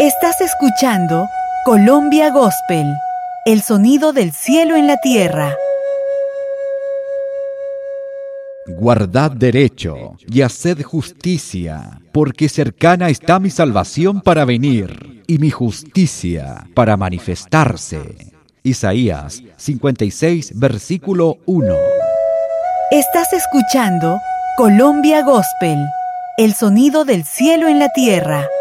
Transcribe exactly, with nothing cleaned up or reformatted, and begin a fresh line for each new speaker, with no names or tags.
Estás escuchando Colombia Gospel, el sonido del cielo en la tierra.
Guardad derecho y haced justicia, porque cercana está mi salvación para venir, y mi justicia para manifestarse. Isaías cincuenta y seis, versículo uno.
Estás escuchando Colombia Gospel, el sonido del cielo en la tierra.